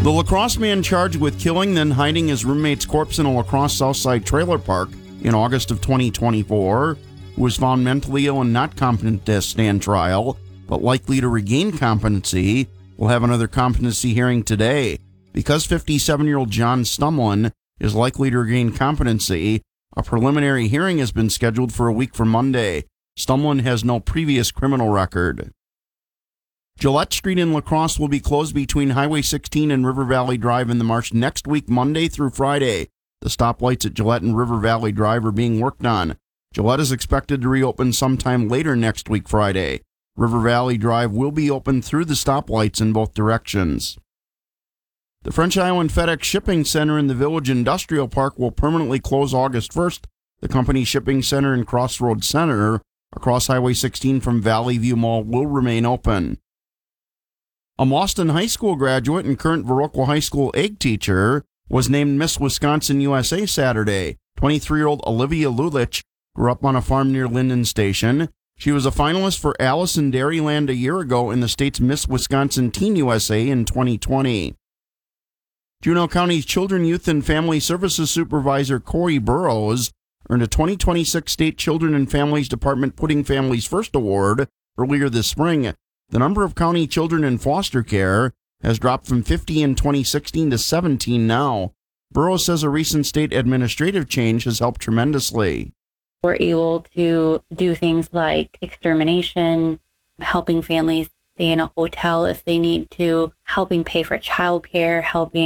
The La Crosse man charged with killing, then hiding his roommate's corpse in a La Crosse Southside trailer park in August of 2024, who was found mentally ill and not competent to stand trial, but likely to regain competency, will have another competency hearing today. Because 57-year-old John Stumlin is likely to regain competency, a preliminary hearing has been scheduled for a week from Monday. Stumlin has no previous criminal record. Gillette Street in La Crosse will be closed between Highway 16 and River Valley Drive in the marsh next week, Monday through Friday. The stoplights at Gillette and River Valley Drive are being worked on. Gillette is expected to reopen sometime later next week, Friday. River Valley Drive will be open through the stoplights in both directions. The French Island FedEx Shipping Center in the Village Industrial Park will permanently close August 1st. The company's shipping center and Crossroads Center across Highway 16 from Valley View Mall will remain open. A Boston High School graduate and current Viroqua High School egg teacher was named Miss Wisconsin USA Saturday. 23-year-old Olivia Lulich grew up on a farm near Linden Station. She was a finalist for Alice in Dairyland a year ago in the state's Miss Wisconsin Teen USA in 2020. Juneau County's Children, Youth, and Family Services Supervisor Corey Burrows earned a 2026 State Children and Families Department Putting Families First Award earlier this spring. The number of county children in foster care has dropped from 50 in 2016 to 17 now. Burrows says a recent state administrative change has helped tremendously. We're able to do things like extermination, helping families stay in a hotel if they need to, helping pay for childcare, helping